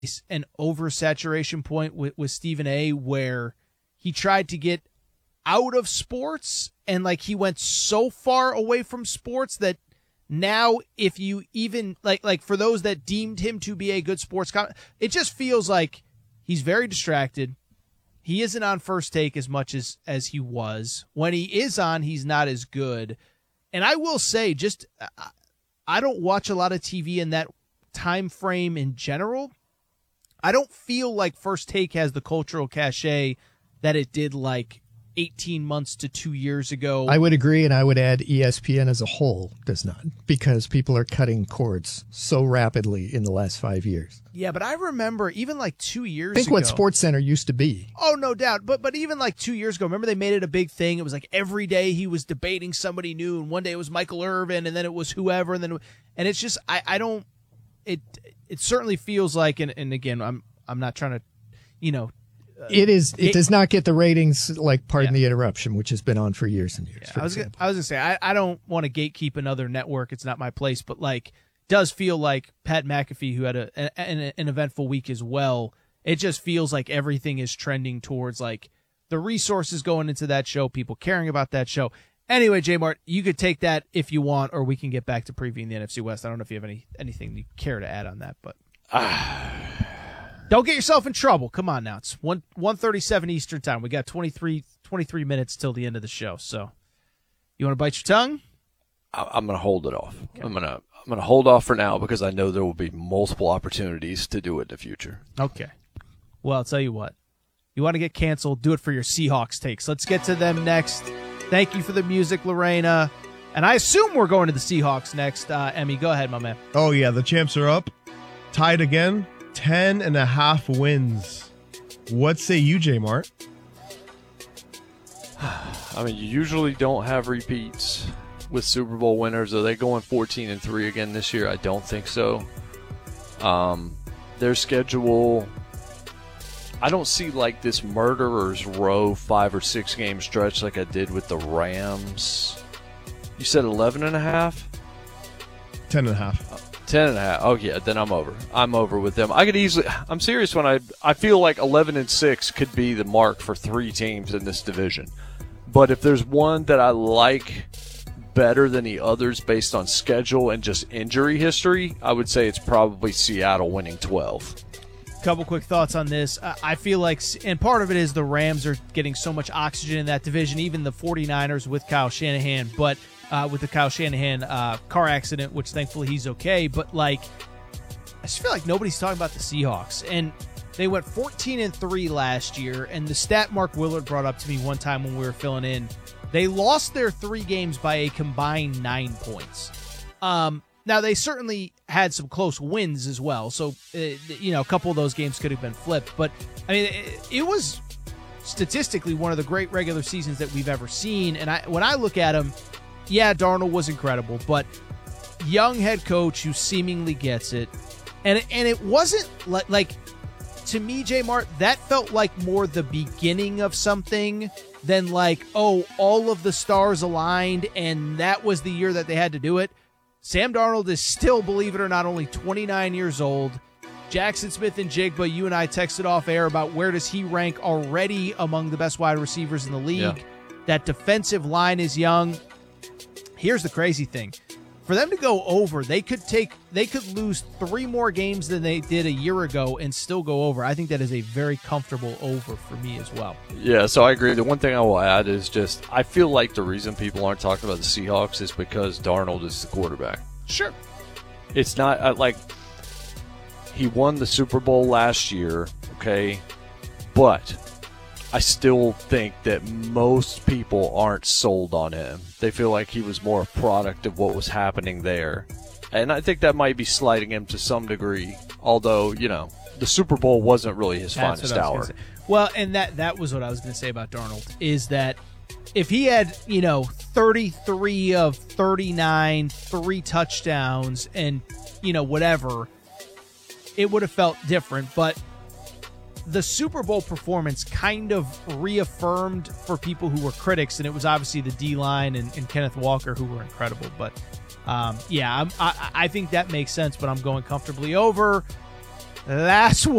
an oversaturation point with Stephen A, where he tried to get out of sports and like he went so far away from sports that now if you even like for those that deemed him to be a good sports it just feels like he's very distracted. He isn't on First Take as much as he was. When he is on, he's not as good. And I will say, just I don't watch a lot of TV in that time frame in general. I don't feel like First Take has the cultural cachet that it did like 18 months to 2 years ago. I would agree, and I would add ESPN as a whole does not, because people are cutting cords so rapidly in the last 5 years. Yeah, but I remember even like 2 years ago. Think what SportsCenter used to be. Oh, no doubt. But even like 2 years ago, remember they made it a big thing. It was like every day he was debating somebody new, and one day it was Michael Irvin, and then it was whoever, and it's just I don't. It certainly feels like, and again, I'm not trying to, It does not get the ratings, like, pardon the interruption, which has been on for years and years. I was going to say, I don't want to gatekeep another network. It's not my place. But, like, does feel like Pat McAfee, who had an eventful week as well, it just feels like everything is trending towards, like, the resources going into that show, people caring about that show. Anyway, J-Mart, you could take that if you want, or we can get back to previewing the NFC West. I don't know if you have anything you care to add on that, but... Don't get yourself in trouble. Come on now. It's 1:37 Eastern time. We got 23 minutes till the end of the show. So, you want to bite your tongue? I'm going to hold it off. Okay. I'm going to hold off for now because I know there will be multiple opportunities to do it in the future. Okay. Well, I'll tell you what. You want to get canceled, do it for your Seahawks takes. Let's get to them next. Thank you for the music, Lorena. And I assume we're going to the Seahawks next. Emmy, go ahead, my man. Oh, yeah. The champs are up. Tied again. 10.5 wins. What say you, J-Mart? I mean, you usually don't have repeats with Super Bowl winners. Are they going 14-3 again this year? I don't think so. Their schedule, I don't see like this murderer's row 5 or 6 game stretch like I did with the Rams. You said 11.5? 10.5. 10.5. Oh yeah, then I'm over. I'm over with them. I could easily. I'm serious when I feel like 11-6 could be the mark for 3 teams in this division. But if there's one that I like better than the others based on schedule and just injury history, I would say it's probably Seattle winning 12. Couple quick thoughts on this. I feel like, and part of it is the Rams are getting so much oxygen in that division, even the 49ers with Kyle Shanahan, but with the Kyle Shanahan car accident, which thankfully he's okay. But, like, I just feel like nobody's talking about the Seahawks. And they went 14-3 last year, and the stat Mark Willard brought up to me one time when we were filling in, they lost their 3 games by a combined 9 points. Now, they certainly had some close wins as well, so, a couple of those games could have been flipped. But, I mean, it was statistically one of the great regular seasons that we've ever seen. And when I look at them, yeah, Darnold was incredible, but young head coach who seemingly gets it. And it wasn't like to me, J-Mart, that felt like more the beginning of something than like, oh, all of the stars aligned and that was the year that they had to do it. Sam Darnold is still, believe it or not, only 29 years old. Jackson Smith-Njigba, you and I texted off air about where does he rank already among the best wide receivers in the league. Yeah. That defensive line is young. Here's the crazy thing. For them to go over, they could lose 3 more games than they did a year ago and still go over. I think that is a very comfortable over for me as well. Yeah, so I agree. The one thing I will add is just I feel like the reason people aren't talking about the Seahawks is because Darnold is the quarterback. Sure. It's not like he won the Super Bowl last year, okay? But I still think that most people aren't sold on him. They feel like he was more a product of what was happening there. And I think that might be slighting him to some degree, although, the Super Bowl wasn't really his finest hour. Well, and that was what I was going to say about Darnold, is that if he had, 33 of 39, 3 touchdowns, and, whatever, it would have felt different. But the Super Bowl performance kind of reaffirmed for people who were critics, and it was obviously the D-line and Kenneth Walker who were incredible. But, I think that makes sense, but I'm going comfortably over. Last